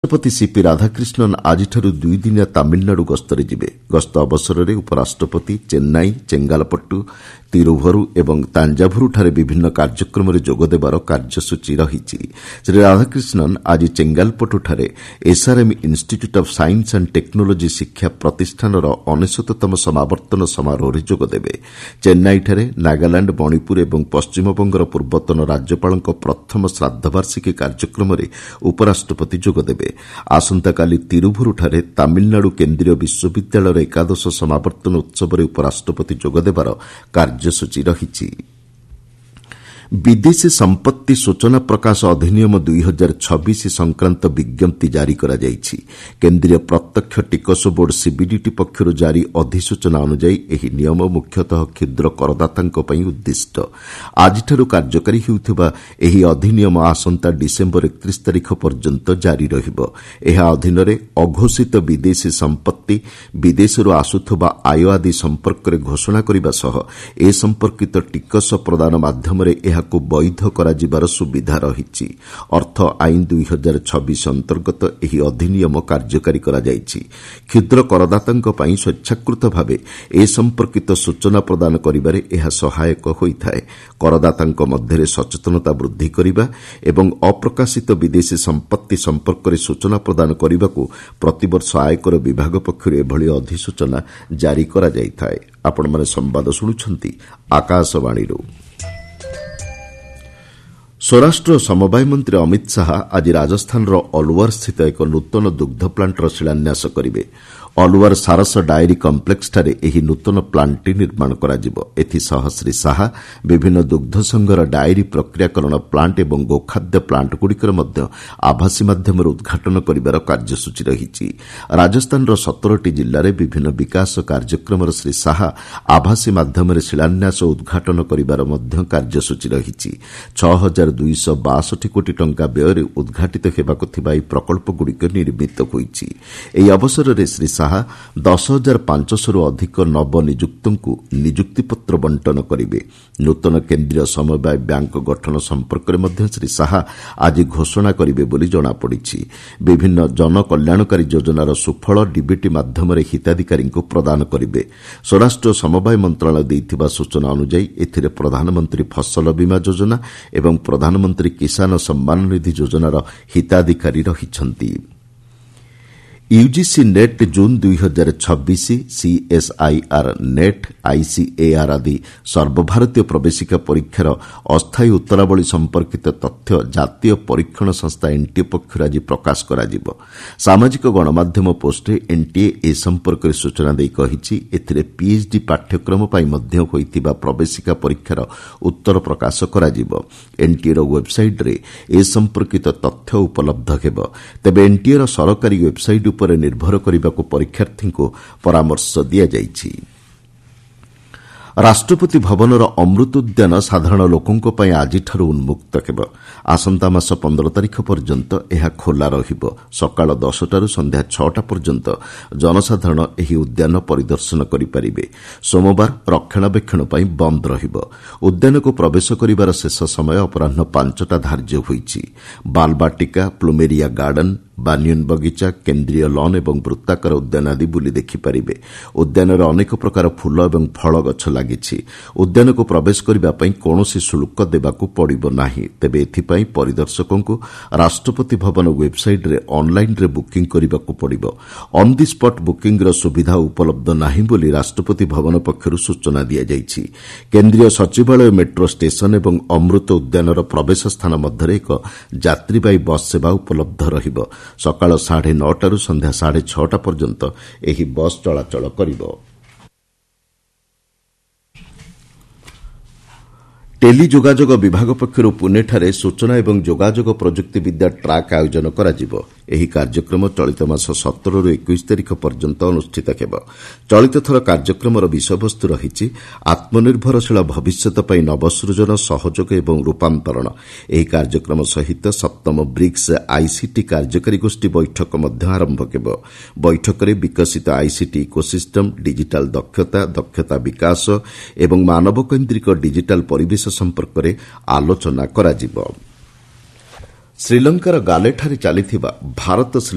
ଉପରାଷ୍ଟ୍ରପତି ସିପି ରାଧାକ୍ରିଷ୍ଣନ୍ ଆଜିଠାରୁ ଦୁଇଦିନିଆ ତାମିଲନାଡୁ ଗସ୍ତରେ ଯିବେ। ଗସ୍ତ ଅବସରରେ ଉପରାଷ୍ଟ୍ରପତି ଚେନ୍ନାଇ, ଚେଙ୍ଗାଲପଟ୍ଟୁ, ତିରୁଭରୁ ଏବଂ ତାଞ୍ଜାଭୁରୁଠାରେ ବିଭିନ୍ନ କାର୍ଯ୍ୟକ୍ରମରେ ଯୋଗଦେବାର କାର୍ଯ୍ୟସୂଚୀ ରହିଛି। ଶ୍ରୀ ରାଧାକ୍ରିଷ୍ଣନ୍ ଆଜି ଚେଙ୍ଗାଲପଟ୍ଟୁଠାରେ SRM institute of science and technology ଶିକ୍ଷା ପ୍ରତିଷ୍ଠାନର 99ତମ ସମାବର୍ତ୍ତନ ସମାରୋହରେ ଯୋଗଦେବେ। ଚେନ୍ନାଇଠାରେ ନାଗାଲାଣ୍ଡ, ମଣିପୁର ଏବଂ ପଶ୍ଚିମବଙ୍ଗର ପୂର୍ବତନ ରାଜ୍ୟପାଳଙ୍କ ପ୍ରଥମ ଶ୍ରାଦ୍ଧବାର୍ଷିକୀ କାର୍ଯ୍ୟକ୍ରମରେ ଉପରାଷ୍ଟ୍ରପତି ଯୋଗଦେବେ। ଆସନ୍ତାକାଲି ତିରୁଭୁରୁଠାରେ ତାମିଲନାଡୁ କେନ୍ଦ୍ରୀୟ ବିଶ୍ୱବିଦ୍ୟାଳୟର ଏକାଦଶ ସମାବର୍ତ୍ତନ ଉତ୍ସବରେ ଉପରାଷ୍ଟ୍ରପତି ଯୋଗଦେବାର କାର୍ଯ୍ୟସୂଚୀ ରହିଛି। ବିଦେଶୀ ସମ୍ପତ୍ତି ସୂଚନା ପ୍ରକାଶ ଅଧିନିୟମ 2026 ସଂକ୍ରାନ୍ତ ବିଜ୍ଞପ୍ତି ଜାରି କରାଯାଇଛି। କେନ୍ଦ୍ରୀୟ ପ୍ରତ୍ୟକ୍ଷ ଟିକସ ବୋର୍ଡ ସିବିଡିଟି ପକ୍ଷରୁ ଜାରି ଅଧିସୂଚନା ଅନୁଯାୟୀ ଏହି ନିୟମ ମୁଖ୍ୟତଃ କ୍ଷୁଦ୍ର କରଦାତାଙ୍କ ପାଇଁ ଉଦ୍ଦିଷ୍ଟ। ଆଜିଠାରୁ କାର୍ଯ୍ୟକାରୀ ହେଉଥିବା ଏହି ଅଧିନିୟମ ଆସନ୍ତା ଡିସେମ୍ବର 31 ତାରିଖ ପର୍ଯ୍ୟନ୍ତ ଜାରି ରହିବ। ଏହା ଅଧୀନରେ ଅଘୋଷିତ ବିଦେଶୀ ସମ୍ପତ୍ତି, ବିଦେଶରୁ ଆସୁଥିବା ଆୟ ଆଦି ସମ୍ପର୍କରେ ଘୋଷଣା କରିବା ସହ ଏ ସମ୍ପର୍କିତ ଟିକସ ପ୍ରଦାନ ମାଧ୍ୟମରେ ଏହାକୁ ବୈଧ କରାଯିବାର ସୁବିଧା ରହିଛି। ଅର୍ଥ ଆଇନ 2026 ଅନ୍ତର୍ଗତ ଏହି ଅଧିନିୟମ କାର୍ଯ୍ୟକାରୀ କରାଯାଇଛି। କ୍ଷୁଦ୍ର କରଦାତାଙ୍କ ପାଇଁ ସ୍ୱେଚ୍ଛାକୃତ ଭାବେ ଏ ସମ୍ପର୍କିତ ସୂଚନା ପ୍ରଦାନ କରିବାରେ ଏହା ସହାୟକ ହୋଇଥାଏ। କରଦାତାଙ୍କ ମଧ୍ୟରେ ସଚେତନତା ବୃଦ୍ଧି କରିବା ଏବଂ ଅପ୍ରକାଶିତ ବିଦେଶୀ ସମ୍ପତ୍ତି ସମ୍ପର୍କରେ ସୂଚନା ପ୍ରଦାନ କରିବାକୁ ପ୍ରତିବର୍ଷ ଆୟକର ବିଭାଗ ପକ୍ଷରୁ ଏଭଳି ଅଧିସୂଚନା ଜାରି କରାଯାଇଥାଏ। ଆପଣମାନେ ସମ୍ବାଦ ଶୁଣୁଛନ୍ତି ଆକାଶବାଣୀରୁ। ସ୍ୱରାଷ୍ଟ୍ର ଓ ସମବାୟ ମନ୍ତ୍ରୀ ଅମିତ ଶାହା ଆଜି ରାଜସ୍ଥାନର ଅଲୱାରସ୍ଥିତ ଏକ ନୂତନ ଦୁଗ୍ଧ ପ୍ଲାଣ୍ଟର ଶିଳାନ୍ୟାସ କରିବେ। ଅଲୱାର ସାରସ ଡାଏରୀ କମ୍ପ୍ଲେକ୍ସଠାରେ ଏହି ନୂତନ ପ୍ଲାଣ୍ଟଟି ନିର୍ମାଣ କରାଯିବ। ଏଥିସହ ଶ୍ରୀ ଶାହା ବିଭିନ୍ନ ଦୁଗ୍ଧ ସଂଘର ଡାଏରୀ ପ୍ରକ୍ରିୟାକରଣ ପ୍ଲାଣ୍ଟ ଏବଂ ଗୋଖାଦ୍ୟ ପ୍ଲାଣ୍ଟଗୁଡ଼ିକର ମଧ୍ୟ ଆଭାସୀ ମାଧ୍ୟମରେ ଉଦ୍ଘାଟନ କରିବାର କାର୍ଯ୍ୟସୂଚୀ ରହିଛି। ରାଜସ୍ଥାନର 17ଟି ଜିଲ୍ଲାରେ ବିଭିନ୍ନ ବିକାଶ କାର୍ଯ୍ୟକ୍ରମର ଶ୍ରୀ ଶାହା ଆଭାସୀ ମାଧ୍ୟମରେ ଶିଳାନ୍ୟାସ ଓ ଉଦ୍ଘାଟନ କରିବାର ମଧ୍ୟ କାର୍ଯ୍ୟସୂଚୀ ରହିଛି। 6,262 କୋଟି ଟଙ୍କା ବ୍ୟୟରେ ଉଦ୍ଘାଟିତ ହେବାକୁ ଥିବା ଏହି ପ୍ରକଳ୍ପଗୁଡ଼ିକ ନିର୍ମିତ ହୋଇଛି। ଏହି ଅବସରରେ ଶ୍ରୀ ଶାହା 10,500ରୁ ଅଧିକ ନବନିଯୁକ୍ତଙ୍କୁ ନିଯୁକ୍ତିପତ୍ର ବଣ୍ଟନ କରିବେ। ନୂତନ କେନ୍ଦ୍ରୀୟ ସମବାୟ ବ୍ୟାଙ୍କ ଗଠନ ସମ୍ପର୍କରେ ମଧ୍ୟ ଶ୍ରୀ ଶାହା ଆଜି ଘୋଷଣା କରିବେ ବୋଲି ଜଣାପଡ଼ିଛି। ବିଭିନ୍ନ ଜନକଲ୍ୟାଣକାରୀ ଯୋଜନାର ସୁଫଳ ଡିବିଟି ମାଧ୍ୟମରେ ହିତାଧିକାରୀଙ୍କୁ ପ୍ରଦାନ କରିବେ। ସ୍ୱରାଷ୍ଟ୍ର ଓ ସମବାୟ ମନ୍ତ୍ରଣାଳୟ ଦେଇଥିବା ସୂଚନା ଅନୁଯାୟୀ ଏଥିରେ ପ୍ରଧାନମନ୍ତ୍ରୀ ଫସଲ ବୀମା ଯୋଜନା ଏବଂ ପ୍ରଧାନମନ୍ତ୍ରୀ କିଷାନ ସମ୍ମାନ ନିଧି ଯୋଜନାର ହିତାଧିକାରୀ ରହିଛନ୍ତି। UGC net June 2026, CSIR net, ICAR ଆଦି ସର୍ବଭାରତୀୟ ପ୍ରବେଶିକା ପରୀକ୍ଷାର ଅସ୍ଥାୟୀ ଉତ୍ତରାବଳୀ ସମ୍ପର୍କିତ ତଥ୍ୟ ଜାତୀୟ ପରୀକ୍ଷଣ ସଂସ୍ଥା ଏନ୍ଟିଏ ପକ୍ଷରୁ ଆଜି ପ୍ରକାଶ କରାଯିବ। ସାମାଜିକ ଗଣମାଧ୍ୟମ ପୋଷ୍ଟରେ ଏନ୍ଟିଏ ଏ ସମ୍ପର୍କରେ ସୂଚନା ଦେଇ କହିଛି, ଏଥିରେ ପିଏଚ୍ଡି ପାଠ୍ୟକ୍ରମ ପାଇଁ ମଧ୍ୟ ହୋଇଥିବା ପ୍ରବେଶିକା ପରୀକ୍ଷାର ଉତ୍ତର ପ୍ରକାଶ କରାଯିବ। ଏନ୍ଟିଏର ୱେବ୍ସାଇଟ୍ରେ ଏ ସମ୍ପର୍କିତ ତଥ୍ୟ ଉପଲବ୍ଧ ହେବ। ତେବେ ଏନ୍ଟିଏର ସରକାରୀ ୱେବ୍ସାଇଟ୍ ଉପରେ ନିର୍ଭର କରିବାକୁ ପରୀକ୍ଷାର୍ଥୀଙ୍କୁ ପରାମର୍ଶ ଦିଆଯାଇଛି। ରାଷ୍ଟ୍ରପତି ଭବନର ଅମୃତ ଉଦ୍ୟାନ ସାଧାରଣ ଲୋକଙ୍କ ପାଇଁ ଆଜିଠାରୁ ଉନ୍ମୁକ୍ତ ହେବ। ଆସନ୍ତା ମାସ 15 ତାରିଖ ପର୍ଯ୍ୟନ୍ତ ଏହା ଖୋଲା ରହିବ। ସକାଳ 10ଟାରୁ ସନ୍ଧ୍ୟା 6ଟା ପର୍ଯ୍ୟନ୍ତ ଜନସାଧାରଣ ଏହି ଉଦ୍ୟାନ ପରିଦର୍ଶନ କରିପାରିବେ। ସୋମବାର ରକ୍ଷଣାବେକ୍ଷଣ ପାଇଁ ବନ୍ଦ ରହିବ। ଉଦ୍ୟାନକୁ ପ୍ରବେଶ କରିବାର ଶେଷ ସମୟ ଅପରାହ୍ନ 5ଟା ଧାର୍ଯ୍ୟ ହୋଇଛି। ବାଲବାଟିକା, ପ୍ଲୁମେରିଆ ଗାର୍ଡନ, ବାନିୟନ ବଗିଚା, କେନ୍ଦ୍ରୀୟ ଲନ୍ ଏବଂ ବୃତ୍ତାକାର ଉଦ୍ୟାନ ଆଦି ବୁଲି ଦେଖିପାରିବେ। ଉଦ୍ୟାନରେ ଅନେକ ପ୍ରକାର ଫୁଲ ଏବଂ ଫଳ ଗଛ ଲାଗିଛି। ଉଦ୍ୟାନକୁ ପ୍ରବେଶ କରିବା ପାଇଁ କୌଣସି ଶୁଳ୍କ ଦେବାକୁ ପଡ଼ିବ ନାହିଁ। ତେବେ ଏଥିପାଇଁ ପରିଦର୍ଶକଙ୍କୁ ରାଷ୍ଟ୍ରପତି ଭବନ ୱେବ୍ସାଇଟ୍ରେ ଅନ୍ଲାଇନ୍ରେ ବୁକିଂ କରିବାକୁ ପଡ଼ିବ। ଅନ୍ ଦି ସ୍ପଟ୍ ବୁକିଂର ସୁବିଧା ଉପଲବ୍ଧ ନାହିଁ ବୋଲି ରାଷ୍ଟ୍ରପତି ଭବନ ପକ୍ଷରୁ ସୂଚନା ଦିଆଯାଇଛି। କେନ୍ଦ୍ରୀୟ ସଚିବାଳୟ, ମେଟ୍ରୋ ଷ୍ଟେସନ ଏବଂ ଅମୃତ ଉଦ୍ୟାନର ପ୍ରବେଶ ସ୍ଥାନ ମଧ୍ୟରେ ଏକ ଯାତ୍ରୀବାହୀ ବସ୍ ସେବା ଉପଲବ୍ଧ ରହିବ। ସକାଳ 9:30ରୁ ସନ୍ଧ୍ୟା 6:30 ପର୍ଯ୍ୟନ୍ତ ଏହି ବସ୍ ଚଳାଚଳ କରିବ। ଟେଲି ଯୋଗାଯୋଗ ବିଭାଗ ପକ୍ଷରୁ ପୁନେଠାରେ ସୂଚନା ଏବଂ ଯୋଗାଯୋଗ ପ୍ରଯୁକ୍ତି ବିଦ୍ୟା ଟ୍ରାକ୍ ଆୟୋଜନ କରାଯିବ। ଏହି କାର୍ଯ୍ୟକ୍ରମ ଚଳିତ ମାସ 17ରୁ 21 ତାରିଖ ପର୍ଯ୍ୟନ୍ତ ଅନୁଷ୍ଠିତ ହେବ। ଚଳିତ ଥର କାର୍ଯ୍ୟକ୍ରମର ବିଷୟବସ୍ତୁ ରହିଛି ଆତ୍ମନିର୍ଭରଶୀଳ ଭବିଷ୍ୟତ ପାଇଁ ନବସୃଜନ, ସହଯୋଗ ଏବଂ ରୂପାନ୍ତରଣ। ଏହି କାର୍ଯ୍ୟକ୍ରମ ସହିତ 7ମ ବ୍ରିକ୍ସ ଆଇସିଟି କାର୍ଯ୍ୟକାରୀ ଗୋଷ୍ଠୀ ବୈଠକ ମଧ୍ୟ ଆରମ୍ଭ ହେବ। ବୈଠକରେ ବିକଶିତ ଆଇସିଟି ଇକୋସିଷ୍ଟମ, ଡିଜିଟାଲ ଦକ୍ଷତା, ଦକ୍ଷତା ବିକାଶ ଏବଂ ମାନବକୈନ୍ଦ୍ରିକ ଡିଜିଟାଲ ପରିବେଶ ସମ୍ପର୍କରେ ଆଲୋଚନା କରାଯିବ। ଶ୍ରୀଲଙ୍କାର ଗାଲେଠାରେ ଚାଲିଥିବା ଭାରତ